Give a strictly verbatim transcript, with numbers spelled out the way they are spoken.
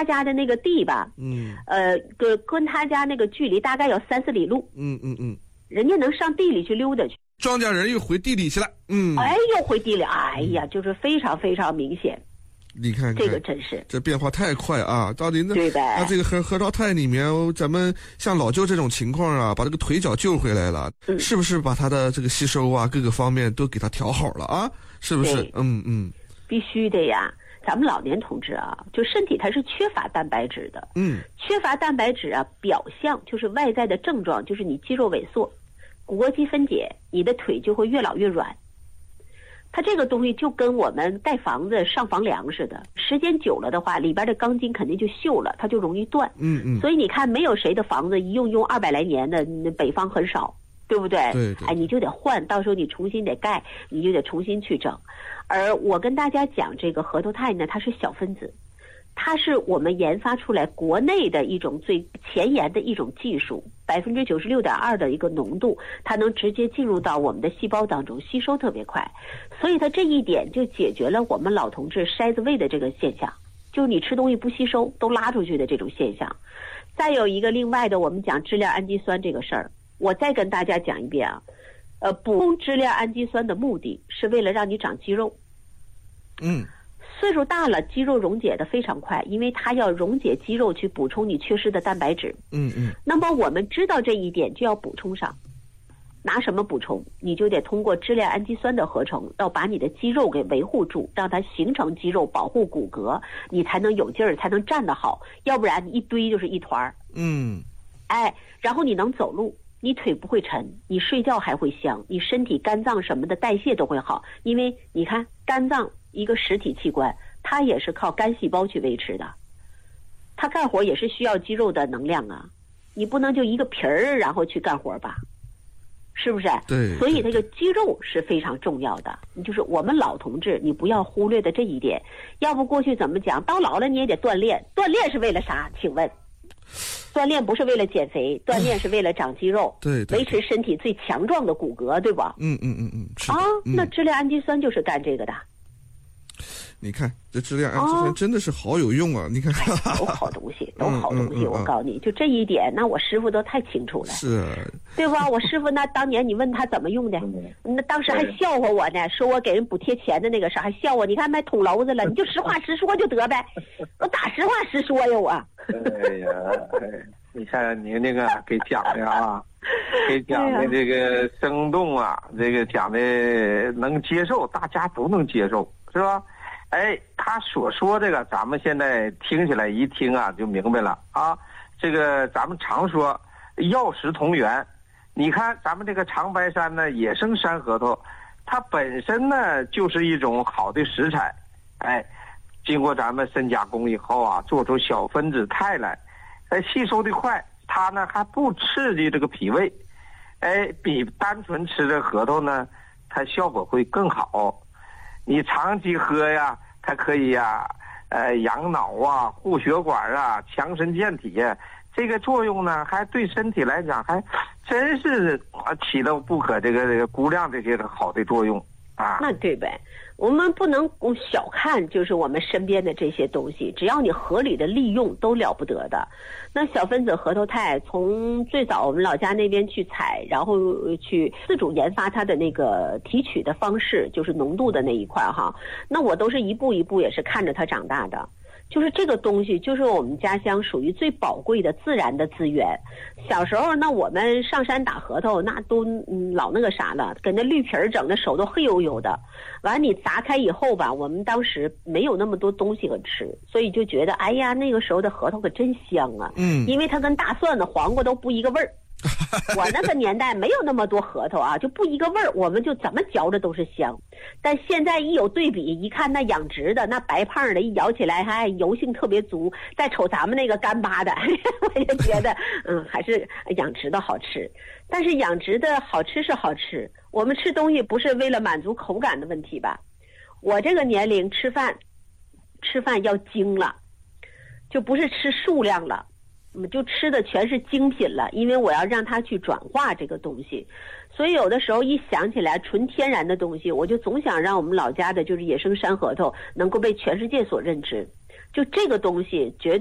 他家的那个地吧， 嗯， 呃，跟跟他家那个距离大概有三四里路， 嗯嗯嗯， 人家能上地里去溜达去。 庄稼人又回地里去了，嗯， 哎，又回地里，哎呀，就是非常非常明显。 你看看这个真是这变化太快啊！到底那对呗？ 那这个核核桃肽里面，咱们像老舅这种情况啊，把这个腿脚救回来了，嗯、是不是把它的这个吸收啊各个方面都给它调好了啊？是不是？嗯嗯， 必须的呀。咱们老年同志啊，就身体它是缺乏蛋白质的， 嗯， 缺乏蛋白质啊，表象就是外在的症状，就是你肌肉萎缩、骨骼肌分解，你的腿就会越老越软。它这个东西就跟我们盖房子上房梁似的，时间久了的话，里边的钢筋肯定就锈了，它就容易断。 嗯嗯。 所以你看，没有谁的房子一用用二百来年的，北方很少，对不对？ 对对。 哎，你就得换，到时候你重新得盖，你就得重新去整。而我跟大家讲这个核桃肽呢，它是小分子。它是我们研发出来国内的一种最前沿的一种技术，百分之九十六点二的一个浓度，它能直接进入到我们的细胞当中，吸收特别快，所以它这一点就解决了我们老同志筛子胃的这个现象，就是你吃东西不吸收都拉出去的这种现象。再有一个另外的，我们讲支链氨基酸这个事儿，我再跟大家讲一遍啊，呃，补充支链氨基酸的目的是为了让你长肌肉。 嗯。 岁数大了，肌肉溶解的非常快，因为它要溶解肌肉去补充你缺失的蛋白质。 嗯嗯。 那么我们知道这一点，就要补充上。拿什么补充？你就得通过支链氨基酸的合成，要把你的肌肉给维护住，让它形成肌肉，保护骨骼，你才能有劲儿，才能站得好。要不然你一堆就是一团儿。 嗯。 哎，然后你能走路，你腿不会沉，你睡觉还会香，你身体肝脏什么的代谢都会好，因为你看肝脏。一个实体器官，它也是靠肝细胞去维持的，它干活也是需要肌肉的能量啊，你不能就一个皮儿然后去干活吧，是不是？ 对。 所以这个肌肉是非常重要的，就是我们老同志，你不要忽略的这一点。要不过去怎么讲，到老了你也得锻炼，锻炼是为了啥？请问，锻炼不是为了减肥，锻炼是为了长肌肉， 对， 维持身体最强壮的骨骼，对吧？ 嗯嗯嗯嗯。 啊，那支链氨基酸就是干这个的。 你看这支链氨基酸真的是好有用啊！哦、你看， 哎、都好东西，都好东西。嗯嗯嗯、我告诉你，就这一点，那我师傅都太清楚了， 是， 对吧？我师傅那当年你问他怎么用的，那当时还笑话我呢，说我给人补贴钱的那个事还笑我，你看卖捅娄子了，你就实话实说就得呗，我打实话实说呀，我。 哎呀，你看你那个给讲的啊。给讲的这个生动啊，这个讲的能接受，大家都能接受，是吧？哎，他所说这个，咱们现在听起来一听啊，就明白了啊。这个咱们常说药食同源，你看咱们这个长白山呢，野生山核桃，它本身呢就是一种好的食材，哎，经过咱们深加工以后啊，做出小分子肽来，哎，吸收的快。它呢还不刺激这个脾胃，哎，比单纯吃的核桃呢，它效果会更好。你长期喝呀，它可以呀，呃，养脑啊，护血管啊，强身健体呀，这个作用呢，还对身体来讲还真是起到不可这个这个估量这些个好的作用啊。 那对呗。我们不能小看就是我们身边的这些东西，只要你合理的利用都了不得的。那小分子核桃肽从最早我们老家那边去采，然后去自主研发它的那个提取的方式，就是浓度的那一块哈，那我都是一步一步也是看着它长大的。就是这个东西就是我们家乡属于最宝贵的自然的资源。小时候那我们上山打核桃那都、嗯、老那个啥了，跟那绿皮儿整的手都黑黝黝的，完你砸开以后吧，我们当时没有那么多东西可吃，所以就觉得哎呀那个时候的核桃可真香啊。 嗯， 因为它跟大蒜的黄瓜都不一个味儿。我那个年代没有那么多核桃啊，就不一个味儿，我们就怎么嚼着都是香。但现在一有对比，一看那养殖的那白胖的，一咬起来还油性特别足，再瞅咱们那个干巴的，我就觉得嗯还是养殖的好吃。但是养殖的好吃是好吃，我们吃东西不是为了满足口感的问题吧？我这个年龄吃饭吃饭要精了，就不是吃数量了，就吃的全是精品了，因为我要让它去转化这个东西。所以有的时候一想起来纯天然的东西，我就总想让我们老家的就是野生山核桃能够被全世界所认知。就这个东西绝对